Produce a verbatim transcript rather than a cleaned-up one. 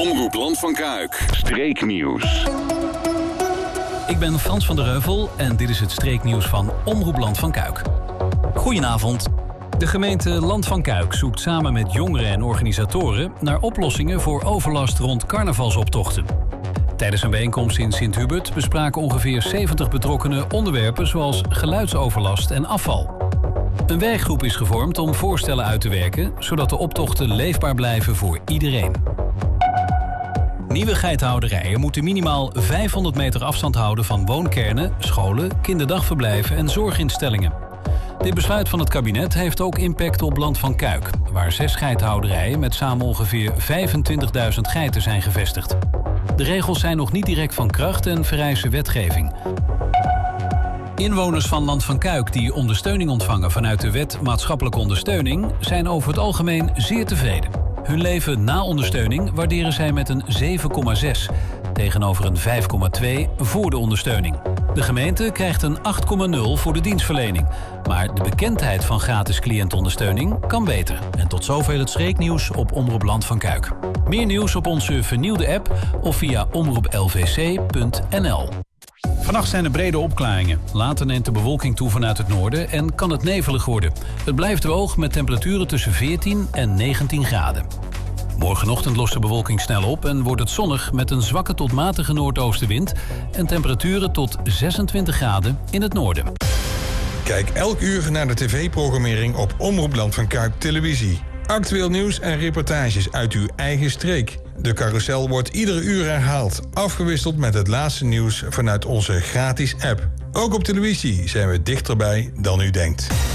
Omroep Land van Kuik. Streeknieuws. Ik ben Frans van der Heuvel en dit is het streeknieuws van Omroep Land van Kuik. Goedenavond. De gemeente Land van Kuik zoekt samen met jongeren en organisatoren naar oplossingen voor overlast rond carnavalsoptochten. Tijdens een bijeenkomst in Sint-Hubert bespraken ongeveer zeventig betrokkenen onderwerpen zoals geluidsoverlast en afval. Een werkgroep is gevormd om voorstellen uit te werken, zodat de optochten leefbaar blijven voor iedereen. Nieuwe geithouderijen moeten minimaal vijfhonderd meter afstand houden van woonkernen, scholen, kinderdagverblijven en zorginstellingen. Dit besluit van het kabinet heeft ook impact op Land van Kuik, waar zes geithouderijen met samen ongeveer vijfentwintigduizend geiten zijn gevestigd. De regels zijn nog niet direct van kracht en vereisen wetgeving. Inwoners van Land van Kuik die ondersteuning ontvangen vanuit de wet maatschappelijke ondersteuning zijn over het algemeen zeer tevreden. Hun leven na ondersteuning waarderen zij met een zeven komma zes tegenover een vijf komma twee voor de ondersteuning. De gemeente krijgt een acht komma nul voor de dienstverlening. Maar de bekendheid van gratis cliëntondersteuning kan beter. En tot zover het streeknieuws op Omroep Land van Kuik. Meer nieuws op onze vernieuwde app of via omroep l v c punt n l. Vannacht zijn er brede opklaringen. Later neemt de bewolking toe vanuit het noorden en kan het nevelig worden. Het blijft droog met temperaturen tussen veertien en negentien graden. Morgenochtend lost de bewolking snel op en wordt het zonnig met een zwakke tot matige noordoostenwind en temperaturen tot zesentwintig graden in het noorden. Kijk elk uur naar de tv-programmering op Omroep Land van Kuik Televisie. Actueel nieuws en reportages uit uw eigen streek. De carousel wordt iedere uur herhaald, afgewisseld met het laatste nieuws vanuit onze gratis app. Ook op televisie zijn we dichterbij dan u denkt.